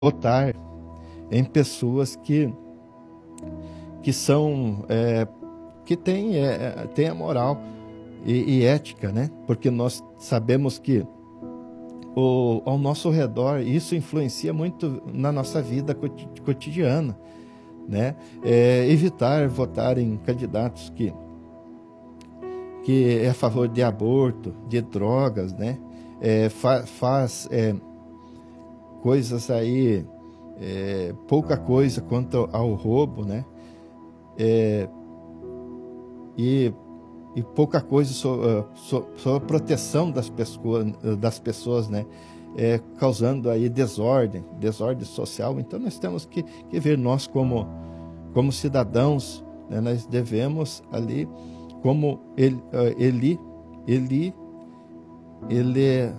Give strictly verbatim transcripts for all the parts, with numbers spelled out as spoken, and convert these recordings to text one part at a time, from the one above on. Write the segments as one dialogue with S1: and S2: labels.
S1: votar em pessoas que, que são, é, que têm, é, têm a moral e, e ética, né? Porque nós sabemos que o, ao nosso redor isso influencia muito na nossa vida cotidiana, né? É, evitar votar em candidatos que, que é a favor de aborto, de drogas, né? É, fa, faz é, coisas aí, é, pouca coisa quanto ao roubo, né? É, e, e pouca coisa sobre so, so a proteção das pessoas, das pessoas, né? É, causando aí desordem, desordem social. Então nós temos que, que ver, nós como, como cidadãos, né? Nós devemos ali, como ele, ele, ele, ele,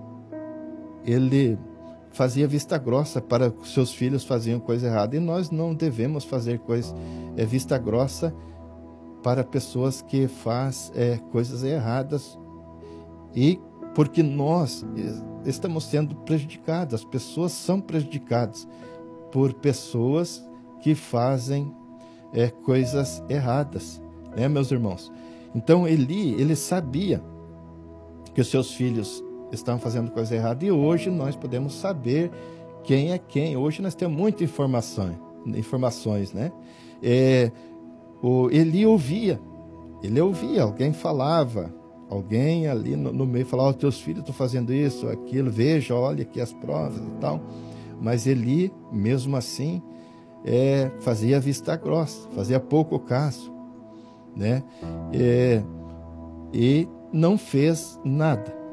S1: ele fazia vista grossa para que seus filhos faziam coisa errada, e nós não devemos fazer coisa, é, vista grossa para pessoas que fazem é, coisas erradas, e porque nós estamos sendo prejudicados, as pessoas são prejudicadas por pessoas que fazem é, coisas erradas, né, meus irmãos? Então Eli, ele sabia que os seus filhos estavam fazendo coisa errada, e hoje nós podemos saber quem é quem. Hoje nós temos muita informação, informações, né? É, o Eli ouvia, ele ouvia, alguém falava, alguém ali no, no meio falava: os teus filhos estão fazendo isso, aquilo, veja, olha aqui as provas e tal. Mas Eli, mesmo assim, é, fazia vista grossa, fazia pouco caso, né? É, e não fez nada.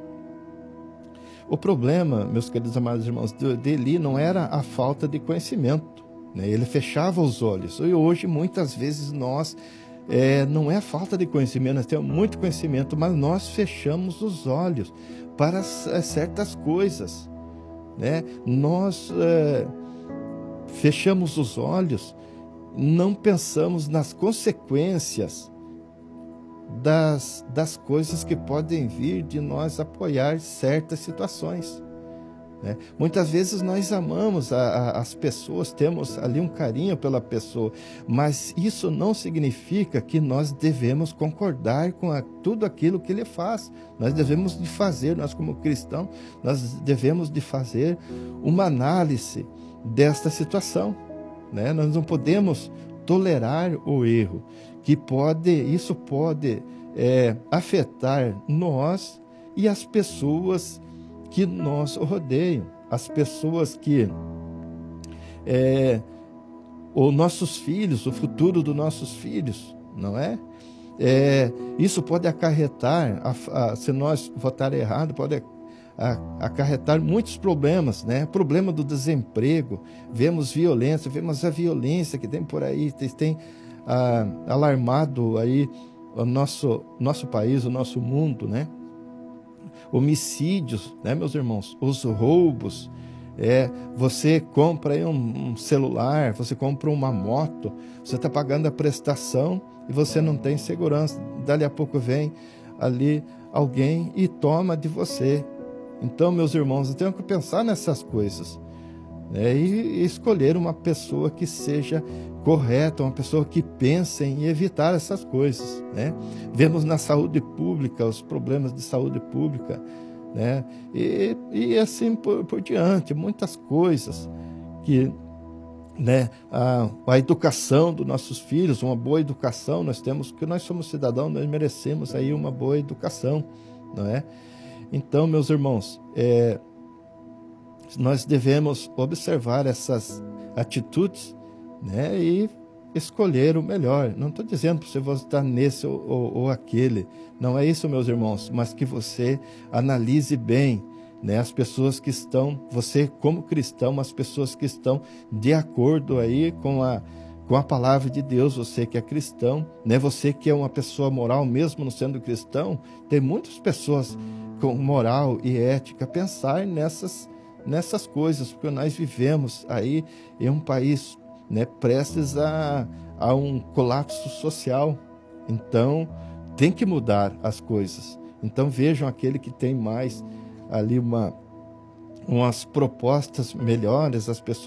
S1: O problema, meus queridos amados irmãos, de Eli não era a falta de conhecimento, né? Ele fechava os olhos. E hoje, muitas vezes, nós, é, não é falta de conhecimento, nós temos muito conhecimento, mas nós fechamos os olhos para certas coisas, né? Nós é, fechamos os olhos, não pensamos nas consequências Das, das coisas que podem vir de nós apoiar certas situações, né? Muitas vezes nós amamos a, a, as pessoas, temos ali um carinho pela pessoa, mas isso não significa que nós devemos concordar com a, tudo aquilo que ele faz. Nós devemos de fazer, nós como cristãos, nós devemos de fazer uma análise desta situação, né? Nós não podemos tolerar o erro, que pode, isso pode é, afetar nós e as pessoas que nos rodeiam, as pessoas que, é, os nossos filhos, o futuro dos nossos filhos, não é? É, isso pode acarretar, a, a, se nós votar errado, pode a, acarretar muitos problemas, né? Problema do desemprego, vemos violência, vemos a violência que tem por aí, tem, tem ah, alarmado aí o nosso, nosso país, o nosso mundo, né? Homicídios, né, meus irmãos? Os roubos, é, você compra aí um, um celular, você compra uma moto, você está pagando a prestação e você não tem segurança, dali a pouco vem ali alguém e toma de você. Então, meus irmãos, eu tenho que pensar nessas coisas, né? E escolher uma pessoa que seja correta, uma pessoa que pense em evitar essas coisas, né? Vemos na saúde pública os problemas de saúde pública, né? E, e assim por, por diante, muitas coisas que, né? A, a educação dos nossos filhos, uma boa educação, nós temos, que nós somos cidadãos, nós merecemos aí uma boa educação, não é? Então, meus irmãos, é, nós devemos observar essas atitudes, né, e escolher o melhor. Não estou dizendo para você votar nesse ou, ou, ou aquele, não é isso, meus irmãos, mas que você analise bem, né, as pessoas que estão, você como cristão, as pessoas que estão de acordo aí com a, com a palavra de Deus, você que é cristão, né, você que é uma pessoa moral, mesmo não sendo cristão, tem muitas pessoas com moral e ética, pensar nessas, nessas coisas, porque nós vivemos aí em um país, né, prestes a, a um colapso social. Então tem que mudar as coisas. Então vejam aquele que tem mais ali uma, umas propostas melhores, as pessoas